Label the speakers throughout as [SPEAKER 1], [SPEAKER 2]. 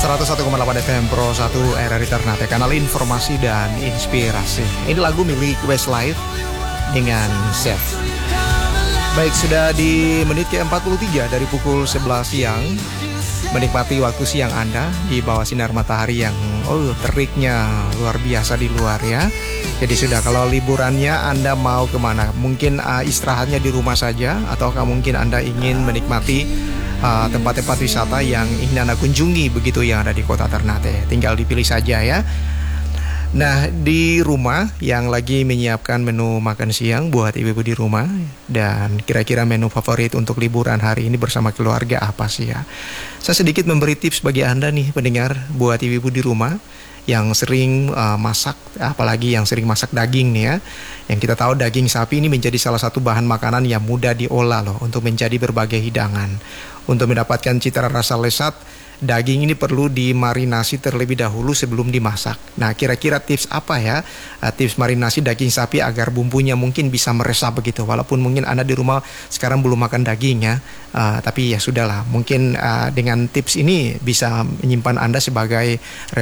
[SPEAKER 1] 101,8 FM Pro 1 RRI Ternate, kanal informasi dan inspirasi. Ini lagu milik Westlife dengan Chef. Baik, sudah di menit ke-43 dari pukul 11 siang. Menikmati waktu siang Anda di bawah sinar matahari yang teriknya luar biasa di luar ya. Jadi sudah, kalau liburannya Anda mau kemana? Mungkin istirahatnya di rumah saja, ataukah mungkin Anda ingin menikmati tempat-tempat wisata yang ingin Anda kunjungi begitu yang ada di kota Ternate. Tinggal dipilih saja ya. Nah, di rumah yang lagi menyiapkan menu makan siang buat ibu-ibu di rumah, dan kira-kira menu favorit untuk liburan hari ini bersama keluarga apa sih ya? Saya sedikit memberi tips bagi Anda nih pendengar, buat ibu-ibu di rumah yang sering masak, apalagi yang sering masak daging nih ya. Yang kita tahu daging sapi ini menjadi salah satu bahan makanan yang mudah diolah loh untuk menjadi berbagai hidangan. Untuk mendapatkan cita rasa lezat, daging ini perlu dimarinasi terlebih dahulu sebelum dimasak. Nah, kira-kira tips apa ya? Tips marinasi daging sapi agar bumbunya mungkin bisa meresap begitu. Walaupun mungkin Anda di rumah sekarang belum makan daging ya, tapi ya sudahlah. Mungkin dengan tips ini bisa menyimpan Anda sebagai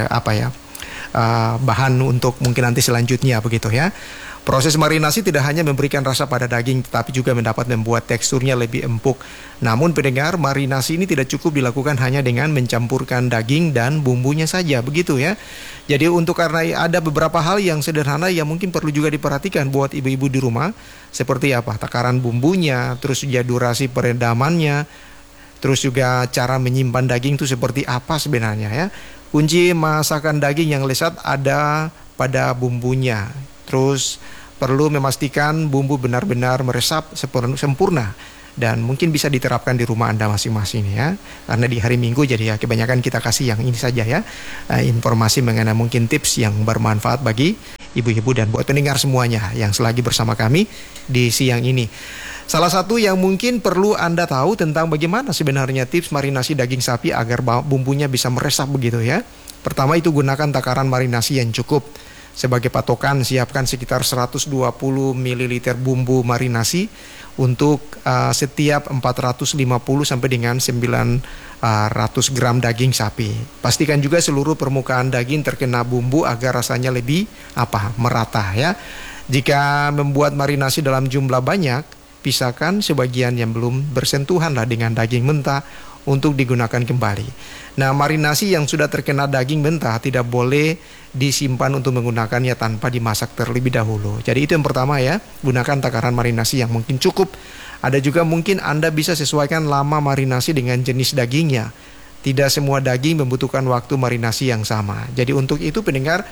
[SPEAKER 1] bahan untuk mungkin nanti selanjutnya begitu ya. Proses marinasi tidak hanya memberikan rasa pada daging, tetapi juga mendapat membuat teksturnya lebih empuk. Namun pendengar, marinasi ini tidak cukup dilakukan hanya dengan mencampurkan daging dan bumbunya saja, begitu ya. Jadi karena ada beberapa hal yang sederhana yang mungkin perlu juga diperhatikan buat ibu-ibu di rumah. Seperti apa? Takaran bumbunya, terus juga durasi perendamannya, terus juga cara menyimpan daging itu seperti apa sebenarnya ya. Kunci masakan daging yang lezat ada pada bumbunya. Terus perlu memastikan bumbu benar-benar meresap sempurna dan mungkin bisa diterapkan di rumah Anda masing-masing ya. Karena di hari Minggu jadi ya kebanyakan kita kasih yang ini saja ya. Informasi mengenai mungkin tips yang bermanfaat bagi ibu-ibu dan buat pendengar semuanya yang selagi bersama kami di siang ini. Salah satu yang mungkin perlu Anda tahu tentang bagaimana sebenarnya tips marinasi daging sapi agar bumbunya bisa meresap begitu ya. Pertama itu gunakan takaran marinasi yang cukup. Sebagai patokan, siapkan sekitar 120 ml bumbu marinasi untuk setiap 450 sampai dengan 900 gram daging sapi. Pastikan juga seluruh permukaan daging terkena bumbu agar rasanya lebih merata ya. Jika membuat marinasi dalam jumlah banyak, pisahkan sebagian yang belum bersentuhan dengan daging mentah untuk digunakan kembali. Nah, marinasi yang sudah terkena daging mentah tidak boleh disimpan untuk menggunakannya tanpa dimasak terlebih dahulu. Jadi itu yang pertama ya, gunakan takaran marinasi yang mungkin cukup. Ada juga mungkin Anda bisa sesuaikan lama marinasi dengan jenis dagingnya. Tidak semua daging membutuhkan waktu marinasi yang sama. Jadi untuk itu pendengar,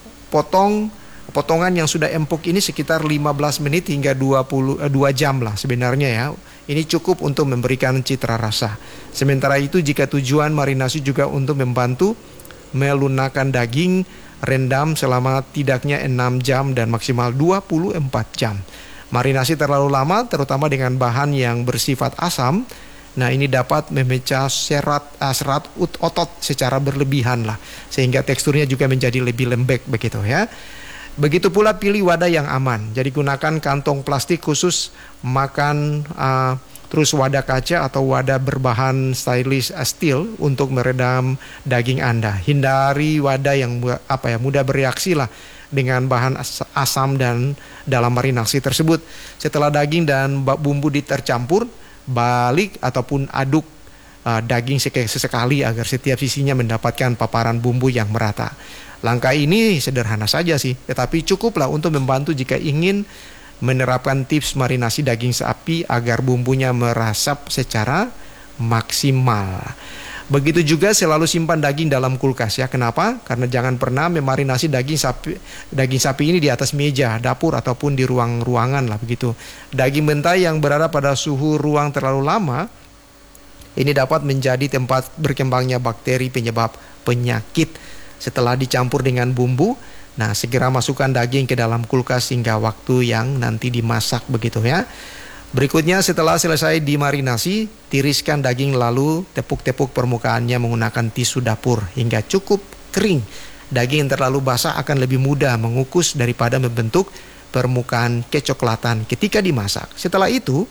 [SPEAKER 1] potongan yang sudah empuk ini sekitar 15 menit hingga 2 jam lah sebenarnya ya. Ini cukup untuk memberikan citra rasa. Sementara itu jika tujuan marinasi juga untuk membantu melunakkan daging, rendam selama tidaknya 6 jam dan maksimal 24 jam. Marinasi terlalu lama terutama dengan bahan yang bersifat asam, nah ini dapat memecah serat otot secara berlebihan lah, sehingga teksturnya juga menjadi lebih lembek begitu ya. Begitu pula pilih wadah yang aman. Jadi gunakan kantong plastik khusus makan, terus wadah kaca atau wadah berbahan stainless steel untuk meredam daging Anda. Hindari wadah yang mudah bereaksi lah dengan bahan asam dan dalam marinasi tersebut. Setelah daging dan bumbu tercampur, balik ataupun aduk daging sesekali agar setiap sisinya mendapatkan paparan bumbu yang merata. Langkah ini sederhana saja sih, tetapi cukuplah untuk membantu jika ingin menerapkan tips marinasi daging sapi agar bumbunya meresap secara maksimal. Begitu juga selalu simpan daging dalam kulkas ya. Kenapa? Karena jangan pernah memarinasi daging sapi ini di atas meja dapur ataupun di ruangan lah begitu. Daging mentah yang berada pada suhu ruang terlalu lama ini dapat menjadi tempat berkembangnya bakteri penyebab penyakit. Setelah dicampur dengan bumbu, nah segera masukkan daging ke dalam kulkas hingga waktu yang nanti dimasak begitu ya. Berikutnya setelah selesai dimarinasi, tiriskan daging lalu tepuk-tepuk permukaannya menggunakan tisu dapur hingga cukup kering. Daging yang terlalu basah akan lebih mudah mengukus daripada membentuk permukaan kecoklatan ketika dimasak. Setelah itu,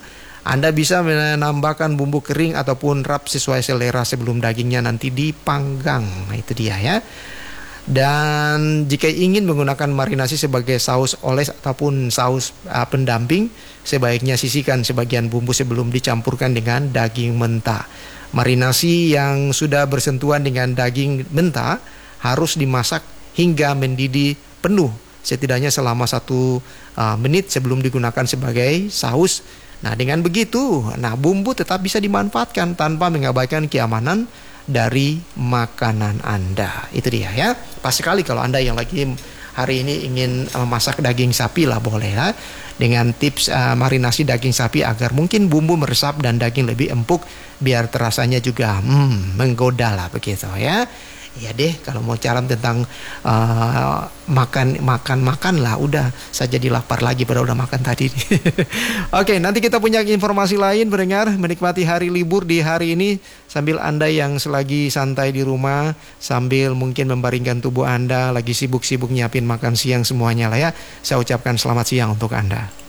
[SPEAKER 1] Anda bisa menambahkan bumbu kering ataupun rap sesuai selera sebelum dagingnya nanti dipanggang. Nah, itu dia ya. Dan jika ingin menggunakan marinasi sebagai saus oles ataupun saus pendamping, sebaiknya sisihkan sebagian bumbu sebelum dicampurkan dengan daging mentah. Marinasi yang sudah bersentuhan dengan daging mentah harus dimasak hingga mendidih penuh, setidaknya selama 1 menit sebelum digunakan sebagai saus. Nah, dengan begitu, bumbu tetap bisa dimanfaatkan tanpa mengabaikan keamanan dari makanan Anda. Itu dia ya. Pas sekali kalau Anda yang lagi hari ini ingin masak daging sapi lah, boleh ya. Dengan tips marinasi daging sapi agar mungkin bumbu meresap dan daging lebih empuk, biar terasanya juga menggoda lah begitu ya. Ya deh, kalau mau cara tentang makan lah, udah saya jadi lapar lagi padahal udah makan tadi. Oke, nanti kita punya informasi lain pendengar, menikmati hari libur di hari ini sambil Anda yang selagi santai di rumah, sambil mungkin membaringkan tubuh Anda, lagi sibuk-sibuk nyiapin makan siang semuanya lah ya. Saya ucapkan selamat siang untuk Anda.